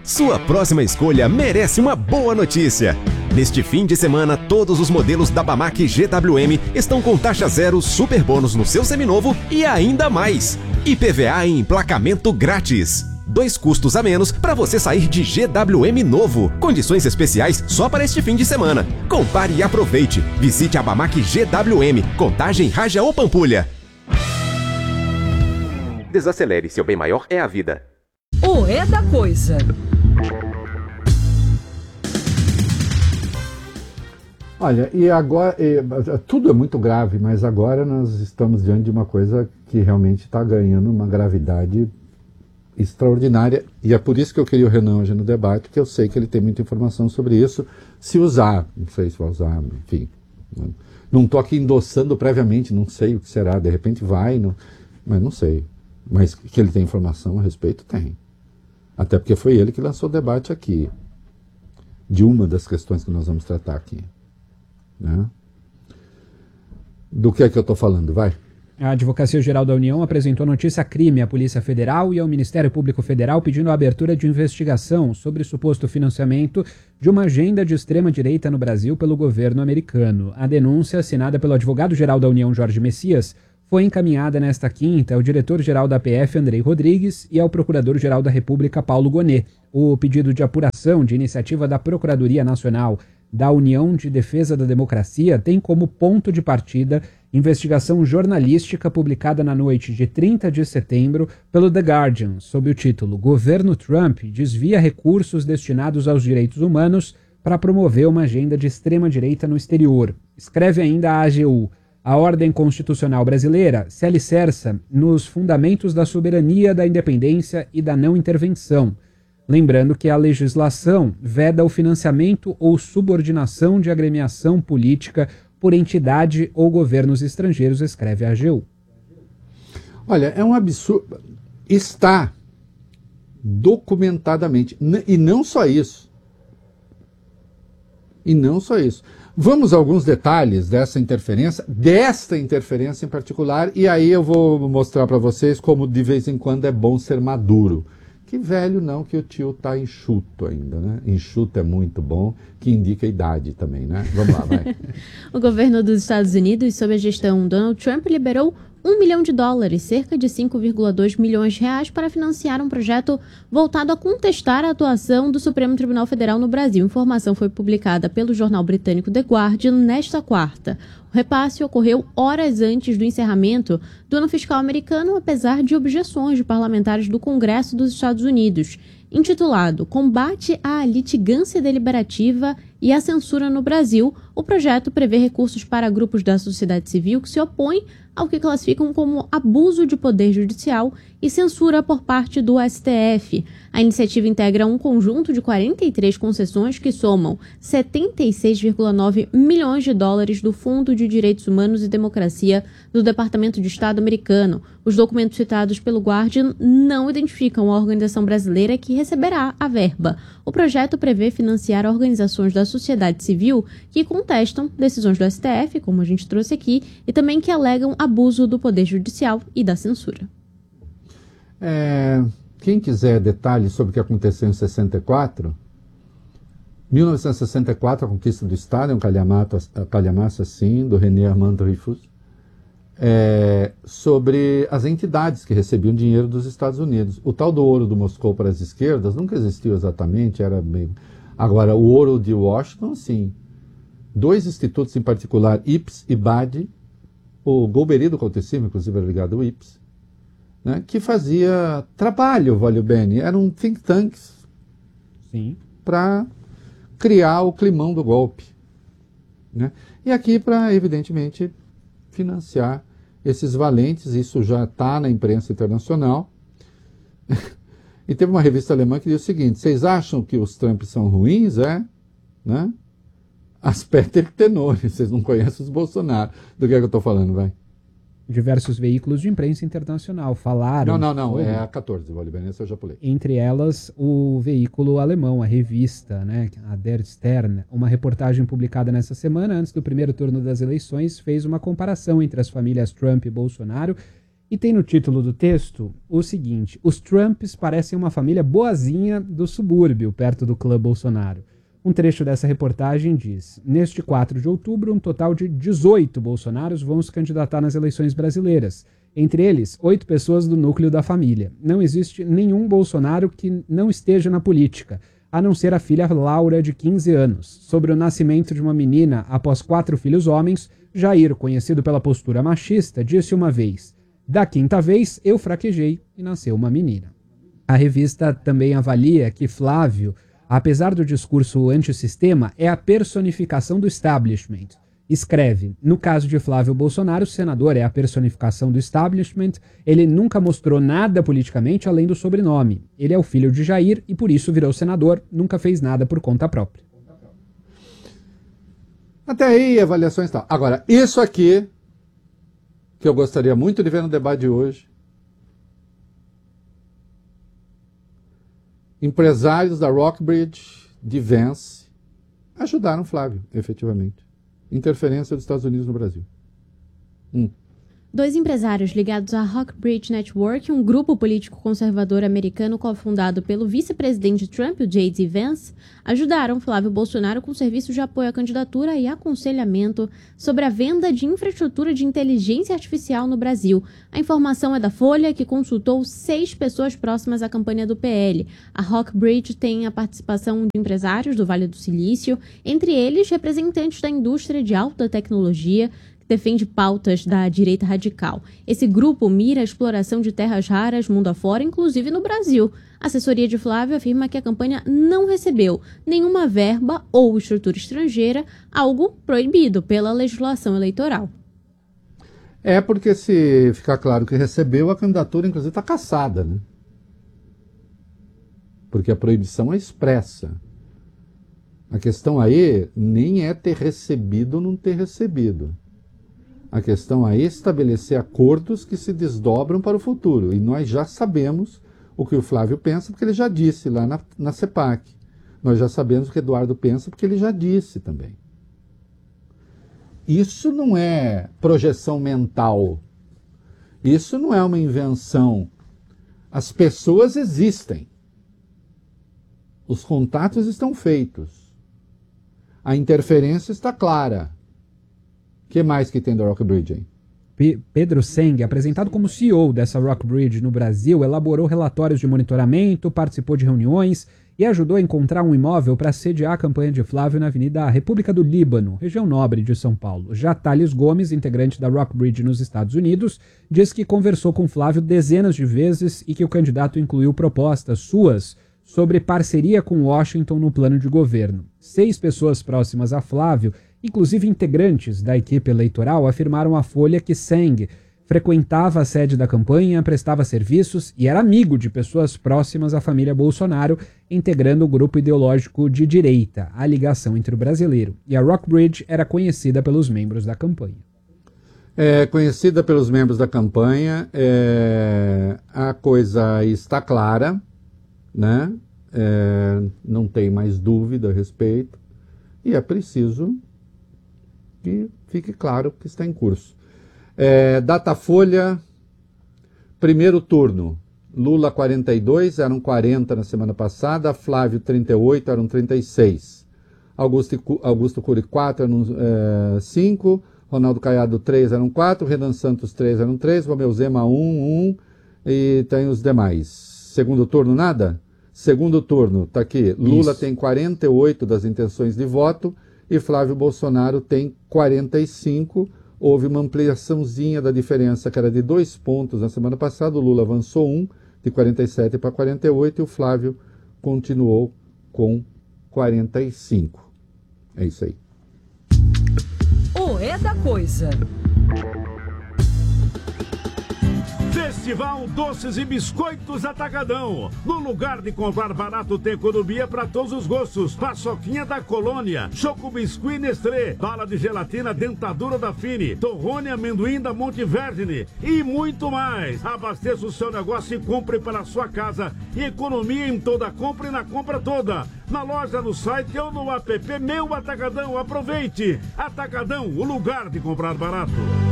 Sua próxima escolha merece uma boa notícia. Neste fim de semana, todos os modelos da Bamac GWM estão com taxa zero, super bônus no seu seminovo e ainda mais. IPVA em emplacamento grátis. 2 custos a menos para você sair de GWM novo. Condições especiais só para este fim de semana. Compare e aproveite. Visite a Bamac GWM, Contagem, Raja ou Pampulha. Desacelere, seu bem maior é a vida. O É da Coisa. Olha, e agora, tudo é muito grave, mas agora nós estamos diante de uma coisa que realmente está ganhando uma gravidade extraordinária, e é por isso que eu queria o Renan hoje no debate, porque eu sei que ele tem muita informação sobre isso, se usar, não sei se vai usar, enfim, não estou aqui endossando previamente, não sei o que será, de repente vai, mas não sei, mas que ele tem informação a respeito, tem, até porque foi ele que lançou o debate aqui, de uma das questões que nós vamos tratar aqui, né? Do que é que eu estou falando, vai? A Advocacia Geral da União apresentou notícia crime à Polícia Federal e ao Ministério Público Federal pedindo a abertura de investigação sobre suposto financiamento de uma agenda de extrema-direita no Brasil pelo governo americano. A denúncia, assinada pelo advogado-geral da União, Jorge Messias, foi encaminhada nesta quinta ao diretor-geral da PF, Andrei Rodrigues, e ao procurador-geral da República, Paulo Gonet. O pedido de apuração de iniciativa da Procuradoria Nacional da União de Defesa da Democracia tem como ponto de partida investigação jornalística publicada na noite de 30 de setembro pelo The Guardian, sob o título Governo Trump desvia recursos destinados aos direitos humanos para promover uma agenda de extrema-direita no exterior. Escreve ainda a AGU. A ordem constitucional brasileira se alicerça nos fundamentos da soberania, da independência e da não intervenção. Lembrando que a legislação veda o financiamento ou subordinação de agremiação política por entidade ou governos estrangeiros, escreve a AGU. Olha, é um absurdo. Está documentadamente. E não só isso. Vamos a alguns detalhes desta interferência em particular, e aí eu vou mostrar para vocês como de vez em quando é bom ser maduro. Que velho não, que o tio tá enxuto ainda, né? Enxuto é muito bom, que indica a idade também, né? Vamos lá, vai. O governo dos Estados Unidos, sob a gestão Donald Trump, liberou $1 milhão, cerca de 5,2 milhões de reais, para financiar um projeto voltado a contestar a atuação do Supremo Tribunal Federal no Brasil. A informação foi publicada pelo jornal britânico The Guardian nesta quarta. O repasse ocorreu horas antes do encerramento do ano fiscal americano, apesar de objeções de parlamentares do Congresso dos Estados Unidos. Intitulado Combate à Litigância Deliberativa e à Censura no Brasil, o projeto prevê recursos para grupos da sociedade civil que se opõem ao que classificam como abuso de poder judicial e censura por parte do STF. A iniciativa integra um conjunto de 43 concessões que somam $76,9 milhões do Fundo de Direitos Humanos e Democracia do Departamento de Estado americano. Os documentos citados pelo Guardian não identificam a organização brasileira que receberá a verba. O projeto prevê financiar organizações da sociedade civil que contestam decisões do STF, como a gente trouxe aqui, e também que alegam abuso do poder judicial e da censura. Quem quiser detalhes sobre o que aconteceu em 64, 1964, a conquista do Estado, é um calhamaço assim, do René Armand Dreyfus, sobre as entidades que recebiam dinheiro dos Estados Unidos. O tal do ouro do Moscou para as esquerdas nunca existiu exatamente, era bem... Agora, o ouro de Washington, sim. 2 institutos em particular, IPS e BAD, o Golbery do Contessimo, inclusive, era ligado ao IPS, né, que fazia trabalho, valeu bene, eram think tanks para criar o climão do golpe, né? E aqui para, evidentemente, financiar esses valentes. Isso já está na imprensa internacional. E teve uma revista alemã que disse o seguinte: vocês acham que os Trump são ruins, né? Aspeter tenore, vocês não conhecem os Bolsonaro. Do que eu estou falando, vai? Diversos veículos de imprensa internacional falaram... Não, é a 14, essa eu já pulei. Entre elas, o veículo alemão, a revista, né, a Der Stern, uma reportagem publicada nessa semana, antes do primeiro turno das eleições, fez uma comparação entre as famílias Trump e Bolsonaro E tem no título do texto o seguinte: os Trumps parecem uma família boazinha do subúrbio, perto do clã Bolsonaro. Um trecho dessa reportagem diz: neste 4 de outubro, um total de 18 Bolsonaros vão se candidatar nas eleições brasileiras. Entre eles, 8 pessoas do núcleo da família. Não existe nenhum Bolsonaro que não esteja na política, a não ser a filha Laura, de 15 anos. Sobre o nascimento de uma menina após 4 filhos homens, Jair, conhecido pela postura machista, disse uma vez: da quinta vez eu fraquejei e nasceu uma menina. A revista também avalia que Flávio, apesar do discurso antissistema, é a personificação do establishment. Escreve: no caso de Flávio Bolsonaro, o senador é a personificação do establishment, ele nunca mostrou nada politicamente além do sobrenome. Ele é o filho de Jair e por isso virou senador, nunca fez nada por conta própria. Até aí, avaliações e tal. Agora, isso aqui, que eu gostaria muito de ver no debate de hoje, empresários da Rockbridge, de Vance, ajudaram Flávio, efetivamente. Interferência dos Estados Unidos no Brasil. 2 empresários ligados à Rockbridge Network, um grupo político conservador americano cofundado pelo vice-presidente Trump, o J.D. Vance, ajudaram Flávio Bolsonaro com serviços de apoio à candidatura e aconselhamento sobre a venda de infraestrutura de inteligência artificial no Brasil. A informação é da Folha, que consultou 6 pessoas próximas à campanha do PL. A Rockbridge tem a participação de empresários do Vale do Silício, entre eles representantes da indústria de alta tecnologia, defende pautas da direita radical. Esse grupo mira a exploração de terras raras mundo afora, inclusive no Brasil. A assessoria de Flávio afirma que a campanha não recebeu nenhuma verba ou estrutura estrangeira, algo proibido pela legislação eleitoral. É porque, se ficar claro que recebeu, a candidatura, inclusive, está cassada, né? Porque a proibição é expressa. A questão aí nem é ter recebido ou não ter recebido. A questão é estabelecer acordos que se desdobram para o futuro. E nós já sabemos o que o Flávio pensa, porque ele já disse lá na CEPAC. Nós já sabemos o que Eduardo pensa, porque ele já disse também. Isso não é projeção mental. Isso não é uma invenção. As pessoas existem. Os contatos estão feitos. A interferência está clara. O que mais que tem da Rockbridge aí? Pedro Seng, apresentado como CEO dessa Rockbridge no Brasil, elaborou relatórios de monitoramento, participou de reuniões e ajudou a encontrar um imóvel para sediar a campanha de Flávio na Avenida República do Líbano, região nobre de São Paulo. Já Thales Gomes, integrante da Rockbridge nos Estados Unidos, diz que conversou com Flávio dezenas de vezes e que o candidato incluiu propostas suas sobre parceria com Washington no plano de governo. 6 pessoas próximas a Flávio, inclusive integrantes da equipe eleitoral, afirmaram à Folha que Seng frequentava a sede da campanha, prestava serviços e era amigo de pessoas próximas à família Bolsonaro, integrando o grupo ideológico de direita. A ligação entre o brasileiro e a Rockbridge era conhecida pelos membros da campanha. É conhecida pelos membros da campanha, a coisa está clara, né? Não tem mais dúvida a respeito e é preciso que fique claro que está em curso. Datafolha, primeiro turno, Lula 42, eram 40 na semana passada, Flávio 38, eram 36. Augusto Cury 4, eram 5, Ronaldo Caiado 3, eram 4, Renan Santos 3, eram 3, Romeu Zema 1, e tem os demais. Segundo turno, nada? Segundo turno, está aqui, Lula tem 48 das intenções de voto, e Flávio Bolsonaro tem 45. Houve uma ampliaçãozinha da diferença, que era de 2 pontos na semana passada. O Lula avançou 1, de 47 para 48, e o Flávio continuou com 45. É isso aí. O É da Coisa. Festival Doces e Biscoitos Atacadão. No lugar de comprar barato, tem economia para todos os gostos. Paçoquinha da Colônia, Choco Biscuit Nestlé, bala de gelatina Dentadura da Fini, torrone amendoim da Monte Vergine e muito mais. Abasteça o seu negócio e compre para a sua casa. E economia em toda compra e na compra toda. Na loja, no site ou no app Meu Atacadão. Aproveite! Atacadão, o lugar de comprar barato.